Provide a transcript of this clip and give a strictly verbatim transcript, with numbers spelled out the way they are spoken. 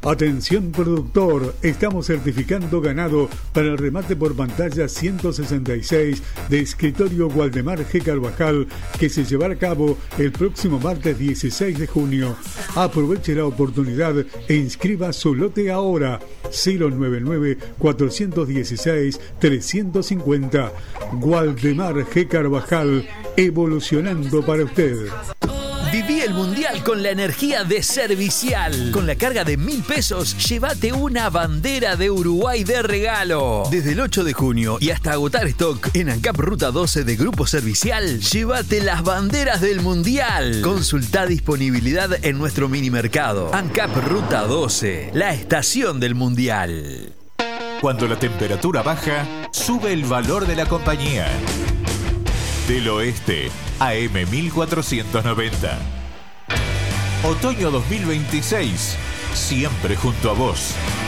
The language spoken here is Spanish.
Atención productor, estamos certificando ganado para el remate por pantalla ciento sesenta y seis de Escritorio Waldemar G. Carvajal, que se llevará a cabo el próximo martes dieciséis de junio. Aproveche la oportunidad e inscriba su lote ahora. cero nueve nueve, cuatro uno seis, tres cinco cero. Waldemar G. Carvajal, evolucionando para usted. Viví el Mundial con la energía de Servicial. Con la carga de mil pesos, llévate una bandera de Uruguay de regalo. Desde el ocho de junio y hasta agotar stock en ANCAP Ruta doce de Grupo Servicial, llévate las banderas del Mundial. Consulta disponibilidad en nuestro mini mercado. ANCAP Ruta doce, la estación del Mundial. Cuando la temperatura baja, sube el valor de la compañía. Del Oeste, A M mil cuatrocientos noventa. Otoño dos mil veintiséis, siempre junto a vos.